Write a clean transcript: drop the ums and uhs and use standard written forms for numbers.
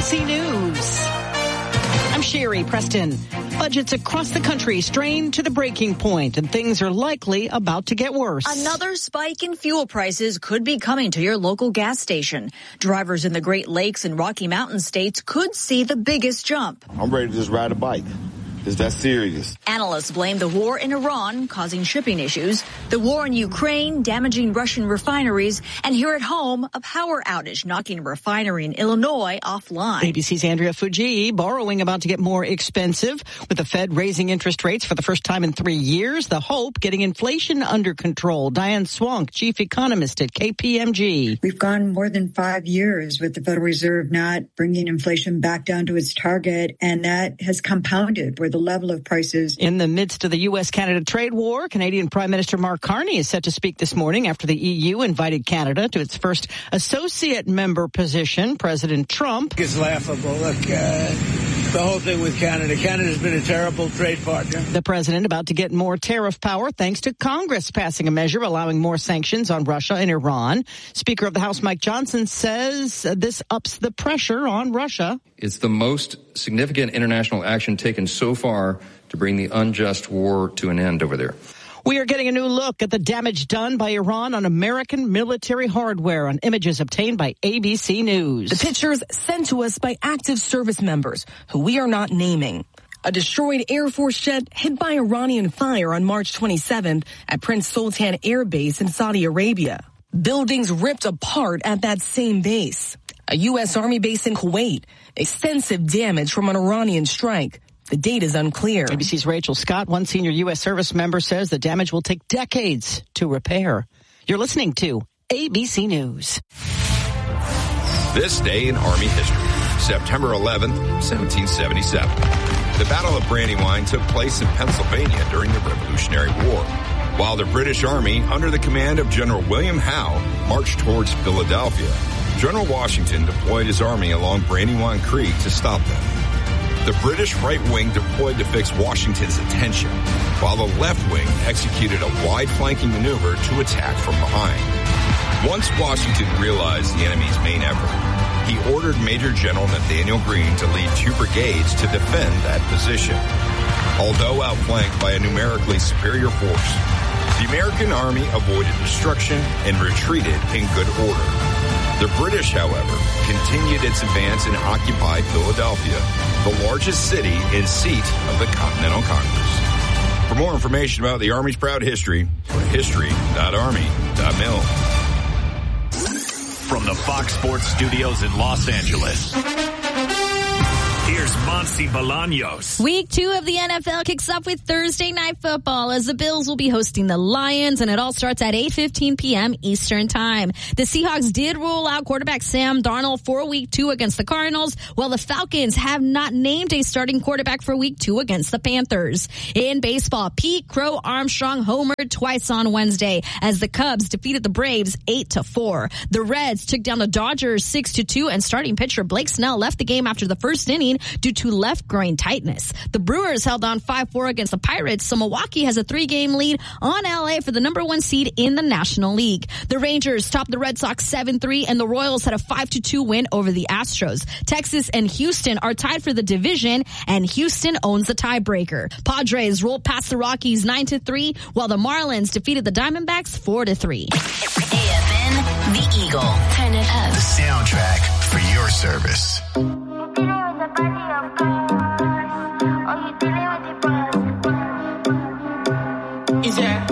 ABC News. I'm Sherry Preston. Budgets across the country strained to the breaking point, and things are likely about to get worse. Another spike in fuel prices could be coming to your local gas station. Drivers in the Great Lakes and Rocky Mountain states could see the biggest jump. I'm ready to just ride a bike. Is that serious? Analysts blame the war in Iran causing shipping issues, the war in Ukraine damaging Russian refineries, and here at home, a power outage knocking a refinery in Illinois offline. ABC's Andrea Fuji. Borrowing about to get more expensive, with the Fed raising interest rates for the first time in 3 years. The hope, getting inflation under control. Diane Swonk, chief economist at KPMG. We've gone more than 5 years with the Federal Reserve not bringing inflation back down to its target, and that has compounded where the level of prices. In the midst of the U.S.-Canada trade war, Canadian Prime Minister Mark Carney is set to speak this morning after the EU invited Canada to its first associate member position. President Trump. It's laughable. Look, the whole thing with Canada. Canada's been a terrible trade partner. The president about to get more tariff power thanks to Congress passing a measure allowing more sanctions on Russia and Iran. Speaker of the House Mike Johnson says this ups the pressure on Russia. It's the most significant international action taken so far to bring the unjust war to an end over there. We are getting a new look at the damage done by Iran on American military hardware on images obtained by ABC News. The pictures sent to us by active service members who we are not naming. A destroyed Air Force jet hit by Iranian fire on March 27th at Prince Sultan Air Base in Saudi Arabia. Buildings ripped apart at that same base. A U.S. Army base in Kuwait. Extensive damage from an Iranian strike. The date is unclear. ABC's Rachel Scott, one senior U.S. service member, says the damage will take decades to repair. You're listening to ABC News. This day in Army history, September 11th, 1777. The Battle of Brandywine took place in Pennsylvania during the Revolutionary War, while the British Army, under the command of General William Howe, marched towards Philadelphia. General Washington deployed his army along Brandywine Creek to stop them. The British right wing deployed to fix Washington's attention, while the left wing executed a wide flanking maneuver to attack from behind. Once Washington realized the enemy's main effort, he ordered Major General Nathanael Greene to lead 2 brigades to defend that position. Although outflanked by a numerically superior force, the American army avoided destruction and retreated in good order. The British, however, continued its advance and occupied Philadelphia, the largest city and seat of the Continental Congress. For more information about the Army's proud history, go to history.army.mil. From the Fox Sports Studios in Los Angeles, here's Monty Bolaños. Week 2 of the NFL kicks off with Thursday Night Football as the Bills will be hosting the Lions, and it all starts at 8:15 p.m. Eastern Time. The Seahawks did rule out quarterback Sam Darnold for Week 2 against the Cardinals, while the Falcons have not named a starting quarterback for Week 2 against the Panthers. In baseball, Pete Crow Armstrong homered twice on Wednesday as the Cubs defeated the Braves 8-4. The Reds took down the Dodgers 6-2, and starting pitcher Blake Snell left the game after the first inning due to left groin tightness. The Brewers held on 5-4 against the Pirates, so Milwaukee has a 3-game lead on LA for the number 1 seed in the National League. The Rangers topped the Red Sox 7-3, and the Royals had a 5-2 win over the Astros. Texas and Houston are tied for the division, and Houston owns the tiebreaker. Padres rolled past the Rockies 9-3, while the Marlins defeated the Diamondbacks 4-3. AFN, The Eagle. Turn it up. The soundtrack for your service. Yeah.